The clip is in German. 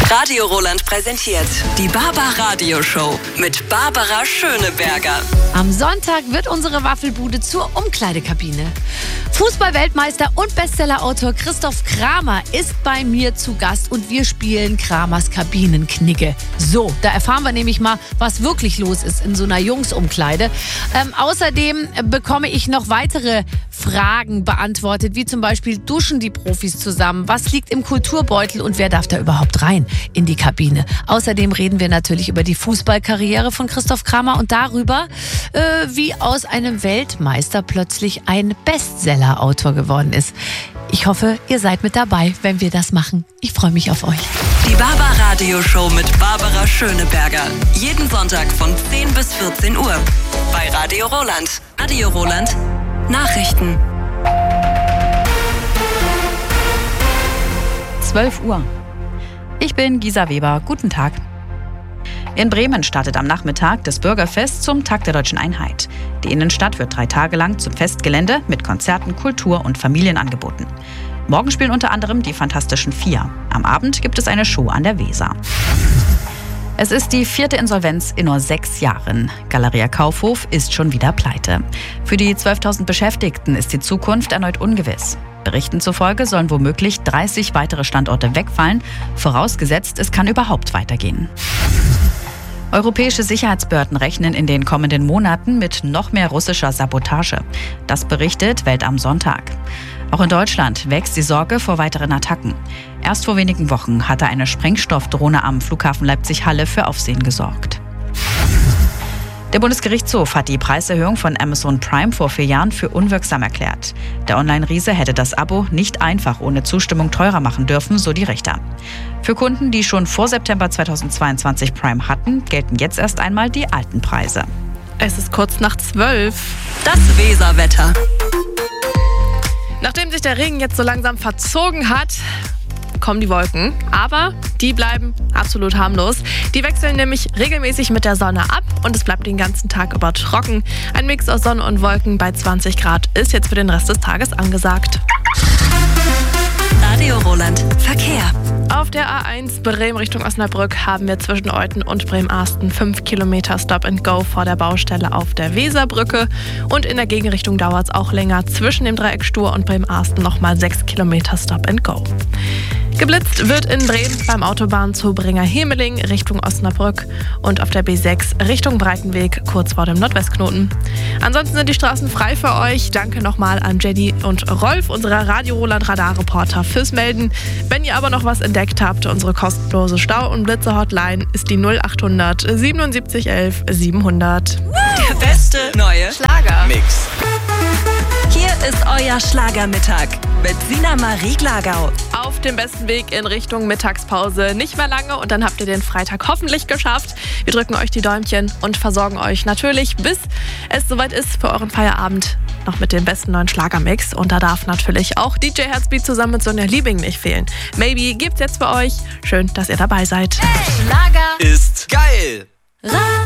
Radio Roland präsentiert die Barbara-Radio-Show mit Barbara Schöneberger. Am Sonntag wird unsere Waffelbude zur Umkleidekabine. Fußball-Weltmeister und Bestsellerautor Christoph Kramer ist bei mir zu Gast und wir spielen Kramers Kabinenknigge. So, da erfahren wir nämlich mal, was wirklich los ist in so einer Jungsumkleide. Außerdem bekomme ich noch weitere Fragen beantwortet, wie zum Beispiel, duschen die Profis zusammen? Was liegt im Kulturbeutel und wer darf da überhaupt rein in die Kabine? Außerdem reden wir natürlich über die Fußballkarriere von Christoph Kramer und darüber, wie aus einem Weltmeister plötzlich ein Bestsellerautor geworden ist. Ich hoffe, ihr seid mit dabei, wenn wir das machen. Ich freue mich auf euch. Die Barbara-Radio-Show mit Barbara Schöneberger. Jeden Sonntag von 10 bis 14 Uhr. Bei Radio Roland. Radio Roland. Nachrichten. 12 Uhr. Ich bin Gisa Weber. Guten Tag. In Bremen startet am Nachmittag das Bürgerfest zum Tag der Deutschen Einheit. Die Innenstadt wird 3 Tage lang zum Festgelände mit Konzerten, Kultur- und Familienangeboten. Morgen spielen unter anderem die Fantastischen Vier. Am Abend gibt es eine Show an der Weser. Es ist die 4. Insolvenz in nur 6 Jahren. Galeria Kaufhof ist schon wieder pleite. Für die 12.000 Beschäftigten ist die Zukunft erneut ungewiss. Berichten zufolge sollen womöglich 30 weitere Standorte wegfallen, vorausgesetzt, es kann überhaupt weitergehen. Europäische Sicherheitsbehörden rechnen in den kommenden Monaten mit noch mehr russischer Sabotage. Das berichtet Welt am Sonntag. Auch in Deutschland wächst die Sorge vor weiteren Attacken. Erst vor wenigen Wochen hatte eine Sprengstoffdrohne am Flughafen Leipzig-Halle für Aufsehen gesorgt. Der Bundesgerichtshof hat die Preiserhöhung von Amazon Prime vor 4 Jahren für unwirksam erklärt. Der Online-Riese hätte das Abo nicht einfach ohne Zustimmung teurer machen dürfen, so die Richter. Für Kunden, die schon vor September 2022 Prime hatten, gelten jetzt erst einmal die alten Preise. Es ist kurz nach 12. Das Weserwetter. Nachdem sich der Regen jetzt so langsam verzogen hat, kommen die Wolken, aber die bleiben absolut harmlos. Die wechseln nämlich regelmäßig mit der Sonne ab und es bleibt den ganzen Tag über trocken. Ein Mix aus Sonne und Wolken bei 20 Grad ist jetzt für den Rest des Tages angesagt. Radio Roland. Verkehr. Auf der A1 Bremen Richtung Osnabrück haben wir zwischen Euthen und Bremerhaven 5 Kilometer Stop and Go vor der Baustelle auf der Weserbrücke. Und in der Gegenrichtung dauert es auch länger. Zwischen dem Dreieck Stur und Bremerhaven nochmal 6 Kilometer Stop and Go. Geblitzt wird in Bremen beim Autobahnzubringer Hemeling Richtung Osnabrück und auf der B6 Richtung Breitenweg kurz vor dem Nordwestknoten. Ansonsten sind die Straßen frei für euch. Danke nochmal an Jenny und Rolf, unsere Radio Roland Radarreporter, fürs Melden. Wenn ihr aber noch was entdeckt habt, unsere kostenlose Stau- und Blitzer-Hotline ist die 0800 77 11 700. Der beste neue Schlager-Mix. Hier ist euer Schlagermittag mit Sina Marie Glagau. Auf dem besten Weg in Richtung Mittagspause. Nicht mehr lange und dann habt ihr den Freitag hoffentlich geschafft. Wir drücken euch die Däumchen und versorgen euch natürlich, bis es soweit ist für euren Feierabend, noch mit dem besten neuen Schlagermix. Und da darf natürlich auch DJ Herzbeat zusammen mit Sonja Liebing nicht fehlen. Maybe gibt's jetzt für euch. Schön, dass ihr dabei seid. Hey! Schlager ist geil.